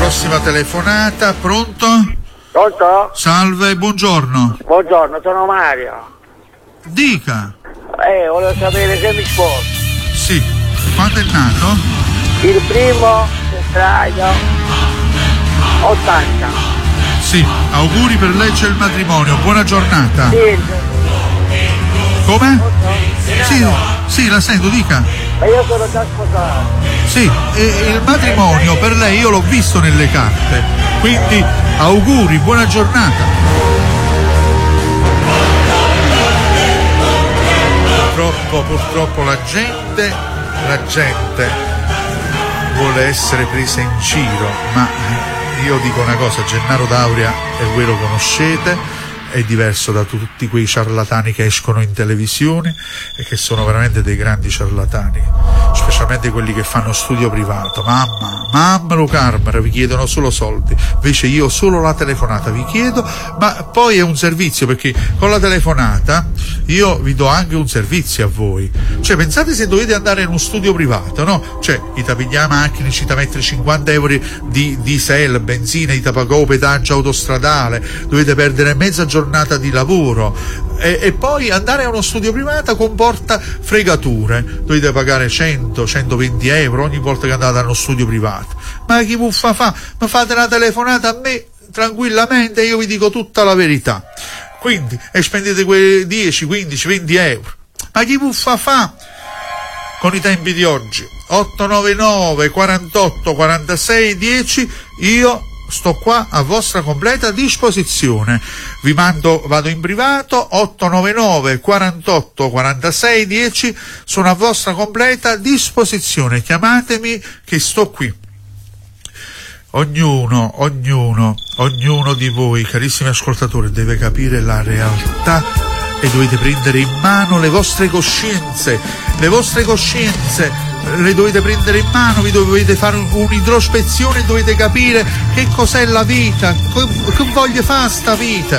prossima telefonata. Pronto? Pronto? Salve, buongiorno. Buongiorno, sono Mario. Dica. Volevo sapere se mi sposo. Sì. Quando è nato? Il 1 febbraio 80. Sì. Auguri per lei, c'è il matrimonio. Buona giornata. Sì. Come? Sì, la sento, dica. Ma io sono già sposato. Sì, e il matrimonio per lei io l'ho visto nelle carte. Quindi auguri, buona giornata. Purtroppo la gente vuole essere presa in giro, ma io dico una cosa, Gennaro D'Auria voi lo conoscete, è diverso da tutti quei ciarlatani che escono in televisione e che sono veramente dei grandi ciarlatani, specialmente quelli che fanno studio privato. Mamma Lucarmara, vi chiedono solo soldi, invece io solo la telefonata vi chiedo, ma poi è un servizio, perché con la telefonata io vi do anche un servizio a voi. Cioè, pensate se dovete andare in uno studio privato, no? Cioè, ti piglia la macchina, ci da mettere 50 euro di diesel, benzina, ti pagò pedaggio autostradale, dovete perdere mezza giornata di lavoro e poi andare a uno studio privato comporta fregature, dovete pagare 100-120 euro ogni volta che andate a uno studio privato. Ma chi muffa fa? Ma fate una telefonata a me tranquillamente e io vi dico tutta la verità. Quindi e spendete quei 10, 15, 20 euro. Ma chi muffa fa? Con i tempi di oggi 899 48 46 10 io sto qua a vostra completa disposizione. Vado in privato 899 48 46 10, sono a vostra completa disposizione, chiamatemi che sto qui. Ognuno di voi, carissimi ascoltatori, deve capire la realtà e dovete prendere in mano le vostre coscienze, le dovete prendere in mano, vi dovete fare un'introspezione, dovete capire che cos'è la vita, che voglia fa sta vita.